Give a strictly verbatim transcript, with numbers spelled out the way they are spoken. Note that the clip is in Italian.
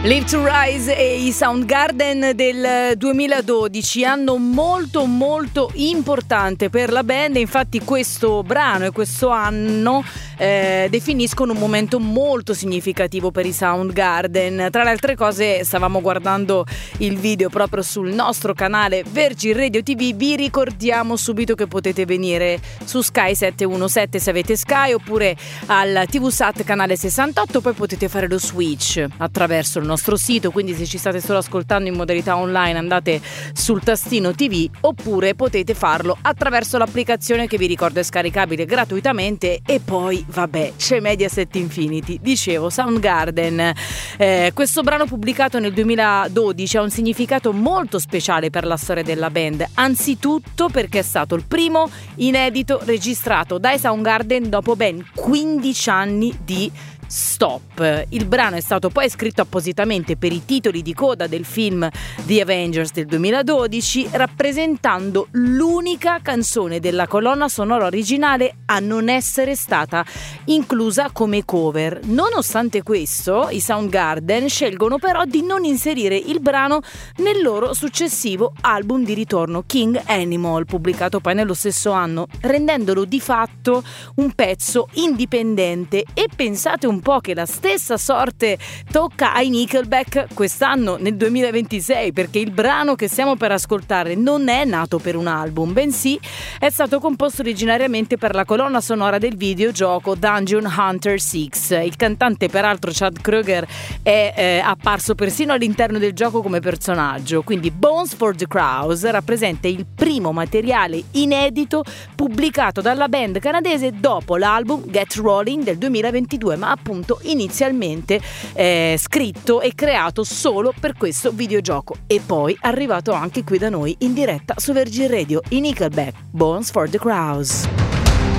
Live to Rise e i Soundgarden del duemiladodici, anno molto molto importante per la band. Infatti questo brano e questo anno eh, definiscono un momento molto significativo per i Soundgarden. Tra le altre cose stavamo guardando il video proprio sul nostro canale Virgin Radio ti vu. Vi ricordiamo subito che potete venire su Sky settecentoundicasette se avete Sky, oppure al T V Sat canale sessantotto. Poi potete fare lo switch attraverso il nostro sito, quindi se ci state solo ascoltando in modalità online andate sul tastino ti vu, oppure potete farlo attraverso l'applicazione che vi ricordo è scaricabile gratuitamente. E poi vabbè, c'è Mediaset Infinity. Dicevo, Soundgarden, eh, questo brano pubblicato nel duemiladodici ha un significato molto speciale per la storia della band, anzitutto perché è stato il primo inedito registrato dai Soundgarden dopo ben quindici anni di stop. Il brano è stato poi scritto appositamente per i titoli di coda del film The Avengers del duemiladodici, rappresentando l'unica canzone della colonna sonora originale a non essere stata inclusa come cover. Nonostante questo, i Soundgarden scelgono però di non inserire il brano nel loro successivo album di ritorno King Animal, pubblicato poi nello stesso anno, rendendolo di fatto un pezzo indipendente. E pensate un po' che la stessa sorte tocca ai Nickelback quest'anno nel duemilaventisei, perché il brano che stiamo per ascoltare non è nato per un album, bensì è stato composto originariamente per la colonna sonora del videogioco Dungeon Hunter sei. Il cantante, peraltro Chad Kroeger, è eh, apparso persino all'interno del gioco come personaggio. Quindi Bones for the Crows rappresenta il primo materiale inedito pubblicato dalla band canadese dopo l'album Get Rolling del duemilaventidue, ma appunto inizialmente eh, scritto e creato solo per questo videogioco, e poi arrivato anche qui da noi in diretta su Virgin Radio. I Nickelback, Bones for the Crows.